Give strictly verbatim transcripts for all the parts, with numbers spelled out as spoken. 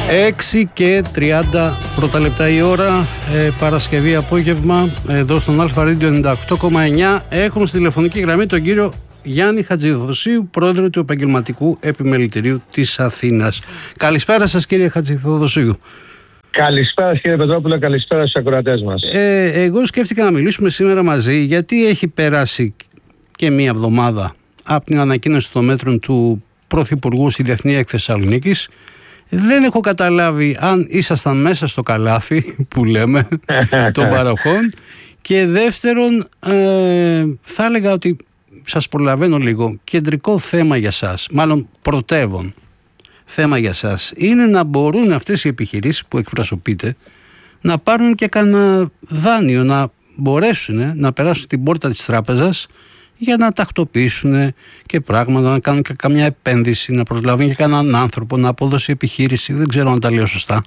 έξι και τριάντα πρώτα λεπτά η ώρα, ε, Παρασκευή απόγευμα, εδώ στον Αλφα Radio ενενήντα οκτώ κόμμα εννιά. Έχουμε στη τηλεφωνική γραμμή τον κύριο Γιάννη Χατζηθοδοσίου, πρόεδρο του Επαγγελματικού Επιμελητηρίου της Αθήνας. Καλησπέρα σας, κύριε Χατζηθοδοσίου. Καλησπέρα κύριε Πετρόπουλο, καλησπέρα στους ακροατές μας. Ε, εγώ σκέφτηκα να μιλήσουμε σήμερα μαζί, γιατί έχει περάσει και μία εβδομάδα από την ανακοίνωση των μέτρων του Πρωθυπουργού στη Διεθνή Έκθεση Θεσσαλονίκης. Δεν έχω καταλάβει αν ήσασταν μέσα στο καλάθι που λέμε των παροχών. Και δεύτερον, ε, θα έλεγα ότι σας προλαβαίνω λίγο, κεντρικό θέμα για σας, μάλλον πρωτεύον θέμα για σας, είναι να μπορούν αυτές οι επιχειρήσεις που εκπροσωπείτε να πάρουν και κανένα δάνειο, να μπορέσουν να περάσουν την πόρτα της τράπεζας για να τακτοποιήσουν και πράγματα, να κάνουν και καμιά επένδυση, να προσλάβουν και κανέναν άνθρωπο, να αποδώσει επιχείρηση. Δεν ξέρω αν τα λέω σωστά.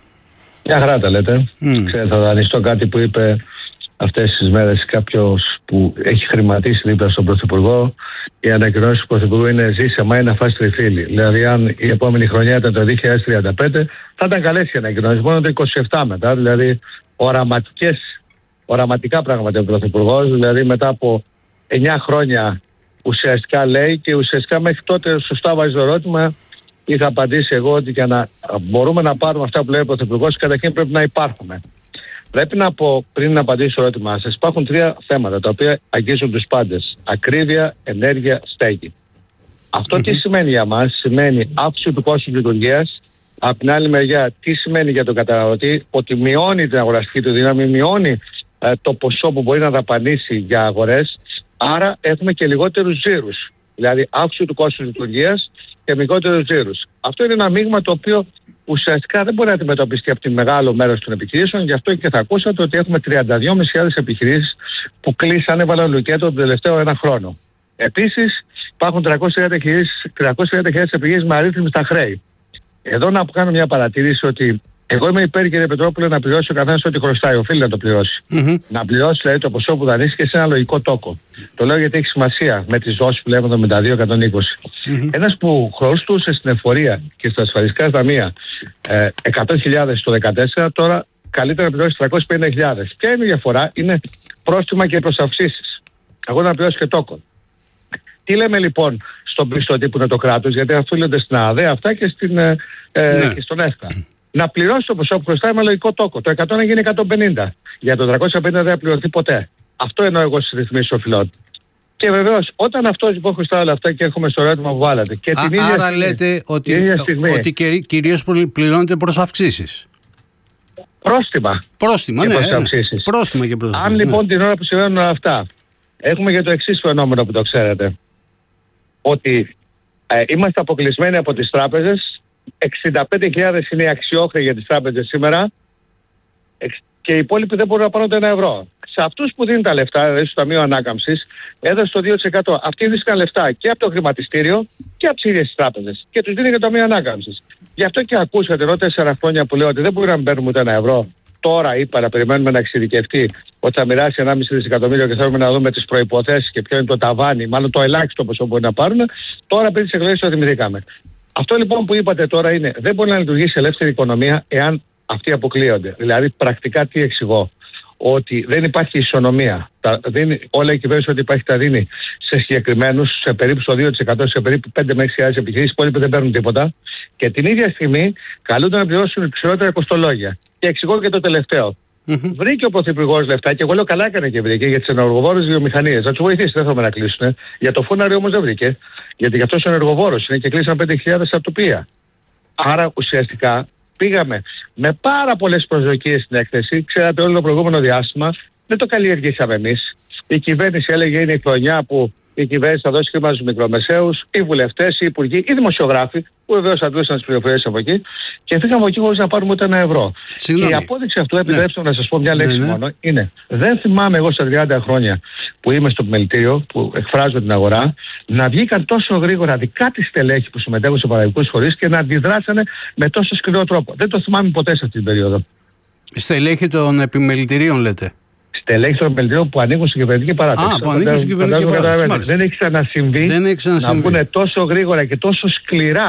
Μια χαρά τα λέτε. Mm. Ξέρω, θα δανειστώ κάτι που είπε αυτές τις μέρες κάποιος που έχει χρηματίσει δίπλα στον Πρωθυπουργό. Η ανακοινώση του Πρωθυπουργού είναι «Ζήσε μα ένα φας τριφύλι». Δηλαδή, αν η επόμενη χρονιά ήταν το δύο χιλιάδες τριάντα πέντε, θα ήταν καλές οι ανακοινώσεις. Μόνο το είκοσι επτά μετά, δηλαδή οραματικές, οραματικά πράγματα ο Πρωθυπουργός. Δηλαδή, μετά από εννιά χρόνια ουσιαστικά λέει, και ουσιαστικά μέχρι τότε σωστά βάζει το ερώτημα. Είχα απαντήσει εγώ ότι για να μπορούμε να πάρουμε αυτά που λέει ο Πρωθυπουργός, καταρχήν πρέπει να υπάρχουμε. Πρέπει να πω, πριν να απαντήσω στο ερώτημά σας, υπάρχουν τρία θέματα τα οποία αγγίζουν τους πάντες. Ακρίβεια, ενέργεια, στέγη. Αυτό mm-hmm. τι σημαίνει για μας? Σημαίνει αύξηση του κόστου λειτουργίας. Από την άλλη μεριά, τι σημαίνει για τον καταναλωτή? Ότι μειώνει την αγοραστική του δύναμη, μειώνει ε, το ποσό που μπορεί να δαπανίσει για αγορές. Άρα έχουμε και λιγότερους ζήρους. Δηλαδή αύξηση του κόστου λειτουργίας και λιγότερους ζήρους. Αυτό είναι ένα μείγμα το οποίο ουσιαστικά δεν μπορεί να αντιμετωπιστεί από τη μεγάλο μέρος των επιχειρήσεων. Γι' αυτό και θα ακούσατε ότι έχουμε τριάντα δύο χιλιάδες πεντακόσιες επιχειρήσεις που κλείσανε, έβαλαν λουκέτο τον τελευταίο ένα χρόνο. Επίσης, υπάρχουν τριακόσιες τριάντα χιλιάδες επιχειρήσεις με αρρύθμιστα χρέη. Εδώ να κάνω μια παρατήρηση ότι εγώ είμαι υπέρ, κύριε Πετρόπουλε, να πληρώσει ο καθένας ό,τι χρωστάει. Οφείλει να το πληρώσει. Mm-hmm. Να πληρώσει δηλαδή το ποσό που δανείστηκε σε ένα λογικό τόκο. Το λέω γιατί έχει σημασία με τις δόσεις που λέμε εβδομήντα δύο εκατόν είκοσι. Mm-hmm. Ένας που χρωστούσε στην εφορία και στα ασφαλιστικά ταμεία ε, εκατό χιλιάδες το δύο χιλιάδες δεκατέσσερα, τώρα καλύτερα να πληρώσει τριακόσιες πενήντα χιλιάδες. Ποια είναι η διαφορά? Είναι πρόστιμα και προσαυξήσεις. Εγώ να πληρώσει και τόκο. Τι λέμε λοιπόν στον πιστωτή που είναι το κράτος, γιατί οφείλονται στην ΑΔΕ αυτά και, στην, ε, ναι. και στον ΕΦΚΑ. Να πληρώσει το ποσό που χρωστάει με λογικό τόκο. Το εκατό να γίνει εκατόν πενήντα. Για το τριακόσια πενήντα δεν θα πληρωθεί ποτέ. Αυτό εννοώ εγώ στις ρυθμίσεις οφειλών. Και βεβαίως, όταν αυτό λοιπόν χρωστάει όλα αυτά, και έχουμε στο ερώτημα που βάλατε. Και Α, την ίδια άρα στιγμή, λέτε ότι, στιγμή, ότι κυρίως πληρώνεται προς αυξήσεις. Πρόστιμα. Πρόστιμα, ναι. Προς πρόστιμα και προς Αν λοιπόν ναι. την ώρα που συμβαίνουν όλα αυτά, έχουμε για το εξής φαινόμενο που το ξέρετε. Ότι ε, είμαστε αποκλεισμένοι από τις τράπεζες. εξήντα πέντε χιλιάδες είναι οι αξιόχρεοι για τις τράπεζες σήμερα και οι υπόλοιποι δεν μπορούν να πάρουν το ένα ευρώ. Σε αυτούς που δίνουν τα λεφτά, δηλαδή στο Ταμείο Ανάκαμψης, έδωσε το δύο τοις εκατό. Αυτοί βρίσκαν λεφτά και από το χρηματιστήριο και από τις ίδιες τις τράπεζες. Και τους δίνει και το Ταμείο Ανάκαμψης. Γι' αυτό και ακούσατε εδώ τέσσερα χρόνια που λέω ότι δεν μπορούμε να παίρνουμε ούτε ένα ευρώ. Τώρα είπα να περιμένουμε να εξειδικευτεί ότι θα μοιράσει ενάμιση δισεκατομμύριο και θέλουμε να δούμε τις προϋποθέσεις και ποιο είναι το ταβάνι, μάλλον το ελάχιστο ποσό μπορεί να πάρουν. Τώρα πριν τις εκλογές το θυμηθήκαμε. Αυτό λοιπόν που είπατε τώρα είναι δεν μπορεί να λειτουργήσει ελεύθερη οικονομία εάν αυτοί αποκλείονται. Δηλαδή πρακτικά τι εξηγώ? Ότι δεν υπάρχει ισονομία. Τα δίνει, όλα η κυβέρνηση ότι υπάρχει τα δίνει σε συγκεκριμένους, σε περίπου στο δύο τοις εκατό, σε περίπου πέντε με έξι χιλιάδες επιχειρήσεις, οι υπόλοιποι δεν παίρνουν τίποτα. Και την ίδια στιγμή καλούνται να πληρώσουν υψηλότερα κοστολόγια. Και εξηγώ και το τελευταίο. Mm-hmm. Βρήκε ο Πρωθυπουργός λεφτά, και εγώ λέω καλά έκανε και βρήκε, για τις ενεργοβόρες βιομηχανίες. Θα τους βοηθήσει, δεν θέλουμε να κλείσουν. Για το φούναρι όμως δεν βρήκε. Γιατί γι' αυτό ο ενεργοβόρος είναι και κλείσαν πέντε χιλιάδες από τοπία. Άρα ουσιαστικά πήγαμε με πάρα πολλές προσδοκίες στην έκθεση. Ξέρατε, όλο το προηγούμενο διάστημα δεν το καλλιεργήσαμε εμείς. Η κυβέρνηση έλεγε είναι η χρονιά που η κυβέρνηση θα δώσει χρήμα στους μικρομεσαίους, οι βουλευτές, οι υπουργοί, οι δημοσιογράφοι, που βεβαίως αντλούσαν τις πληροφορίες από εκεί, και φύγαμε εκεί χωρίς να πάρουμε ούτε ένα ευρώ. Συγγνώμη. Και η απόδειξη αυτού, επιτρέψτε ναι. να σας πω μια λέξη ναι, ναι. μόνο, είναι δεν θυμάμαι εγώ στα τριάντα χρόνια που είμαι στο επιμελητήριο, που εκφράζω την αγορά, να βγήκαν τόσο γρήγορα δικά της στελέχη που συμμετέχουν σε παραγωγικούς φορείς και να αντιδράσανε με τόσο σκληρό τρόπο. Δεν το θυμάμαι ποτέ σε αυτή την περίοδο. Στελέχη των επιμελητηρίων, λέτε? Στελέχη των επιμελητηρίων που ανήκουν στην κυβερνητική παράταξη. Α, που ανήκουν στην κυβερνητική παράταξη. Δεν έχει ξανασυμβεί να βγουν τόσο γρήγορα και τόσο σκληρά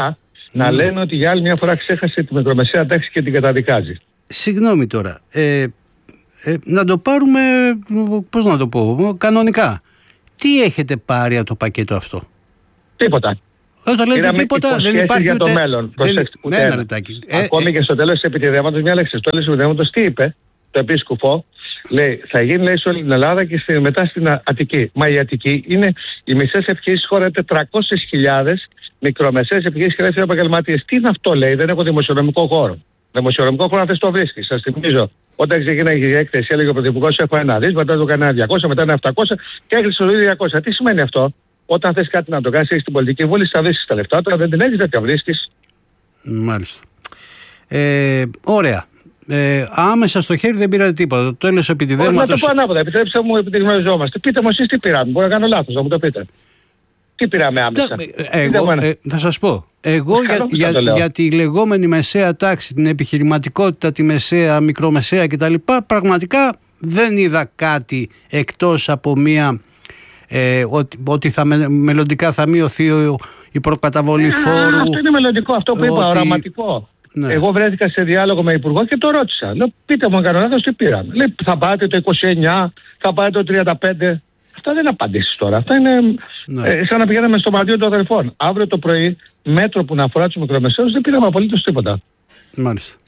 να λένε ότι για άλλη μια φορά ξέχασε τη μικρομεσαία τάξη και την καταδικάζει. Συγγνώμη τώρα. Ε, ε, να το πάρουμε, πώς να το πω, κανονικά. Τι έχετε πάρει από το πακέτο αυτό? Τίποτα. Όταν λέτε τίποτα, δεν υπάρχει για ούτε... το μέλλον. Προσέξτε, ναι, ένα λεπτάκι. Ακόμη ε, και στο τέλος της επιτιδεύματος, μια λέξη. Στο τέλος της επιτιδεύματος τι είπε το επίσκοπο? Λέει, θα γίνει, λέει, σε όλη την Ελλάδα και στη, μετά στην Αττική. Μα η Αττική είναι οι μισές επιχειρήσεις χώρα, τετρακόσιες χιλιάδες μικρομεσαίες επιχειρήσεις και ελεύθεροι επαγγελματίες. Τι είναι αυτό, λέει? Δεν έχω δημοσιονομικό χώρο. Δημοσιονομικό χώρο αυτές το βρίσκει. Σας θυμίζω, όταν ξεκίναγε η έκθεση, έλεγε ο Πρωθυπουργός: έχω ένα δις, μετά το έκανε ένα διακόσια, μετά ένα επτακόσια και έκλεισε το διακόσια. Τι σημαίνει αυτό? Όταν θες κάτι να το κάνεις, έχεις την πολιτική βούληση, θα βρίσκεις τα λεφτά. Όταν δεν την έχεις, δεν τα βρίσκεις. Μάλιστα. Ε, ωραία. Ε, άμεσα στο χέρι δεν πήρατε τίποτα. Το τέλος επιτιδεύματος. Να το πω ανάποδα. Επιτρέψτε μου, επειδή γνωριζόμαστε. Πείτε μου εσείς τι πήραμε. Μπορεί να κάνω λάθος, να μου το πείτε. Τι πήραμε άμεσα? Εγώ, ε, θα σας πω. Εγώ για, για, για τη λεγόμενη μεσαία τάξη, την επιχειρηματικότητα, τη μεσαία, μικρομεσαία κτλ. Πραγματικά δεν είδα κάτι εκτός από μία. Ε, ότι, ότι θα, με, μελλοντικά θα μειωθεί ο, η προκαταβολή φόρου. Α, αυτό είναι μελλοντικό, αυτό που ότι... είπα, οραματικό. Ναι. Εγώ βρέθηκα σε διάλογο με υπουργό και το ρώτησα. Λέω, πείτε μου, αν κάνω λάθος, τι πήραμε? Λέει, θα πάτε το είκοσι εννιά, θα πάτε το τριάντα πέντε. Αυτά δεν είναι απαντήσεις τώρα. Αυτά είναι ναι. ε, σαν να πηγαίναμε στο μαντίο των αδελφών. Αύριο το πρωί, μέτρο που να αφορά τους μικρομεσαίους, δεν πήραμε απολύτως τίποτα. Μάλιστα.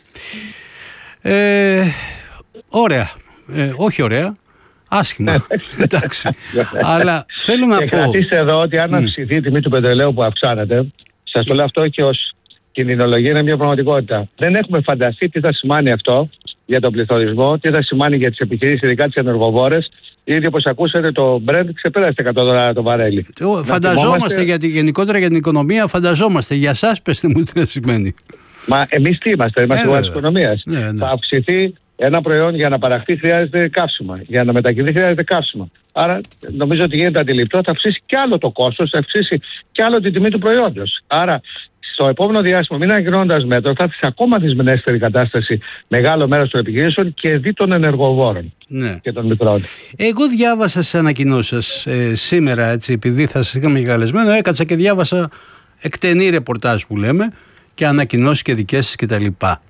Ε, ωραία. Ε, όχι ωραία. Άσχημα. Εντάξει. Αλλά θέλω να και πω. Κρατήστε εδώ ότι αν αυξηθεί η τιμή του πετρελαίου που αυξάνεται, σας το λέω αυτό και ως κινδυνολογία, είναι μια πραγματικότητα. Δεν έχουμε φανταστεί τι θα σημαίνει αυτό για τον πληθωρισμό, τι θα σημαίνει για τις επιχειρήσεις, ειδικά τις ενεργοβόρες. Ήδη όπως ακούσατε, το Brent ξεπέρασε εκατό δολάρια το βαρέλι. Φανταζόμαστε θυμόμαστε... για τη, γενικότερα για την οικονομία, φανταζόμαστε. Για εσάς πέστε μου τι θα σημαίνει. Μα εμείς τι είμαστε, είμαστε αγορά της οικονομίας. Ναι, ναι. Θα αυξηθεί ένα προϊόν, για να παραχθεί χρειάζεται καύσιμα. Για να μετακινηθεί χρειάζεται καύσιμα. Άρα νομίζω ότι γίνεται αντιληπτό, θα αυξήσει κι άλλο το κόστος, θα αυξήσει κι άλλο την τιμή του προϊόντος. Άρα στο επόμενο διάστημα, μην ανακοινώνοντας μέτρο, θα έρθει ακόμα δυσμενέστερη κατάσταση μεγάλο μέρος των επιχειρήσεων και δι των ενεργοβόρων ναι. και των μικρών. Εγώ διάβασα στις ανακοινώσεις σας ε, σήμερα, έτσι, επειδή θα σας είχαμε καλεσμένο, έκατσα και διάβασα εκτενή ρεπορτάζ που λέμε και ανακοινώσεις και δικές σας κτλ.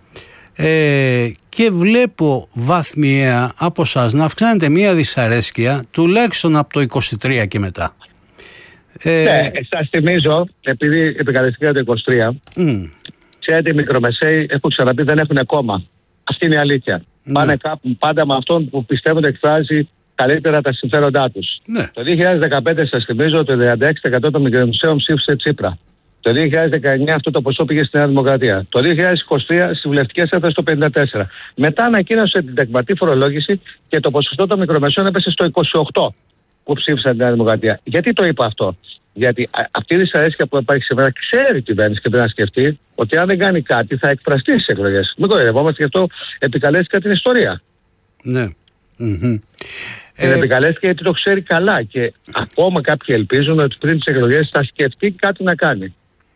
Ε, και βλέπω βαθμιαία από εσάς να αυξάνεται μια δυσαρέσκεια τουλάχιστον από το είκοσι τρία και μετά. Ε, ναι, σας θυμίζω, επειδή επικαλεστήκατε το είκοσι τρία, mm. ξέρετε, οι μικρομεσαίοι, έχω ξαναπεί, δεν έχουν κόμμα. Αυτή είναι η αλήθεια. Mm. Πάνε κάπου, πάντα με αυτόν που πιστεύουν ότι εκφράζει καλύτερα τα συμφέροντά τους. Mm. Το δύο χιλιάδες δεκαπέντε, σας θυμίζω, το τριάντα έξι τοις εκατό των μικρομεσαίων ψήφισε Τσίπρα. Το δύο χιλιάδες δεκαεννιά αυτό το ποσό πήγε στη Νέα Δημοκρατία. Το δύο χιλιάδες είκοσι τρία στις βουλευτικές έφτασε στο πενήντα τέσσερα. Μετά ανακοίνωσε την τεκματή φορολόγηση και το ποσοστό των μικρομεσαίων έπεσε στο είκοσι οκτώ που ψήφισαν τη Νέα Δημοκρατία. Γιατί το είπα αυτό? Γιατί αυτή η δυσαρέσκεια που υπάρχει σήμερα ξέρει η κυβέρνηση και πρέπει να σκεφτεί ότι αν δεν κάνει κάτι θα εκφραστεί στις εκλογές. Μην κοροϊδευόμαστε, γι' αυτό επικαλέστηκα την ιστορία. Ναι. Mm-hmm. Την ε... επικαλέστηκε γιατί το ξέρει καλά και ακόμα κάποιοι ελπίζουν ότι πριν τις εκλογές θα σκεφτεί κάτι να κάνει.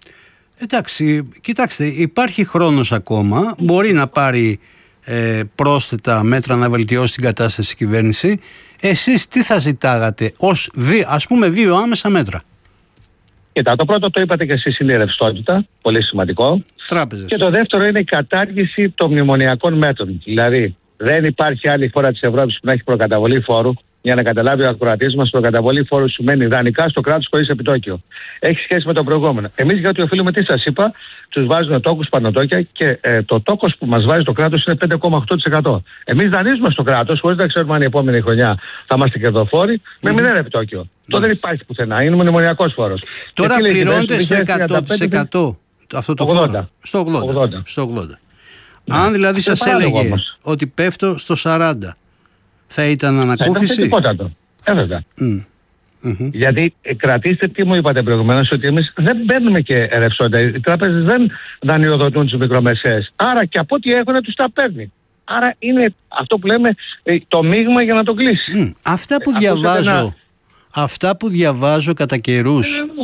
Εντάξει, κοιτάξτε, υπάρχει χρόνος ακόμα, μπορεί να πάρει ε, πρόσθετα μέτρα να βελτιώσει την κατάσταση της κυβέρνηση. Εσείς τι θα ζητάγατε ως δι, ας πούμε δύο άμεσα μέτρα? Κοίτα, το πρώτο το είπατε και εσείς είναι η ρευστότητα, πολύ σημαντικό. Τράπεζες. Και το δεύτερο είναι η κατάργηση των μνημονιακών μέτρων. Δηλαδή, δεν υπάρχει άλλη χώρα της Ευρώπης που να έχει προκαταβολή φόρου. Για να καταλάβει ο ακροατής μας, προκαταβολή φόρου σημαίνει δανεικά στο κράτος χωρίς επιτόκιο. Έχει σχέση με το προηγούμενο. Εμείς, γιατί οφείλουμε, τι σας είπα, τους βάζουμε τόκους πανωτόκια και ε, το τόκος που μας βάζει το κράτος είναι πέντε κόμμα οκτώ τοις εκατό. Εμείς δανείζουμε στο κράτος, χωρίς να ξέρουμε αν η επόμενη χρονιά θα είμαστε κερδοφόροι, mm. με μηδέν επιτόκιο. Mm. Το δεν υπάρχει πουθενά. Είναι μονιμονιακός φόρος. Τώρα πληρώνεται στο εκατό τοις εκατό αυτό το φόρο. Στο ογδόντα. Στο ογδόντα. Ναι. Αν δηλαδή σας έλεγε όμως ότι πέφτω στο σαράντα, θα ήταν ανακούφιση? Θα ήταν το. Έβεβαια. Mm. Mm-hmm. Γιατί ε, κρατήστε τι μου είπατε προηγουμένως, ότι εμείς δεν παίρνουμε και ρευστότητα. Οι τράπεζες δεν δανειοδοτούν τις μικρομεσαίες. Άρα και από ό,τι έχουν τους τα παίρνει. Άρα είναι αυτό που λέμε ε, το μείγμα για να το κλείσει. Mm. Αυτά που ε, διαβάζω, ένα... αυτά που διαβάζω κατά καιρούς, ε,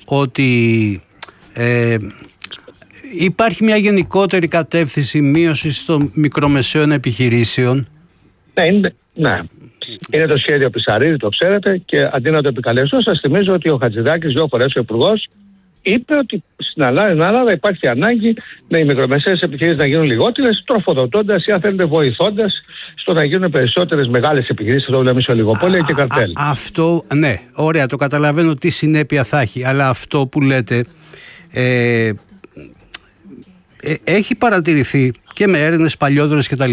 ότι ε, υπάρχει μια γενικότερη κατεύθυνση μείωσης των μικρομεσαίων επιχειρήσεων. Ναι, είναι, ναι. είναι το σχέδιο Πισαρίδη, το ξέρετε, και αντί να το επικαλέσω, σας θυμίζω ότι ο Χατζηδάκης δύο φορές ο υπουργός είπε ότι στην Ελλάδα υπάρχει ανάγκη με οι μικρομεσαίες επιχειρήσεις να γίνουν λιγότερες, τροφοδοτώντας ή αν θέλετε βοηθώντας στο να γίνουν περισσότερες μεγάλες επιχειρήσεις, εδώ λέμε σε ολιγοπόλια και καρτέλ. Α, αυτό, ναι, ωραία, το καταλαβαίνω τι συνέπεια θα έχει, αλλά αυτό που λέτε ε, ε, έχει παρατηρηθεί και με έρευνες παλιότερες κτλ.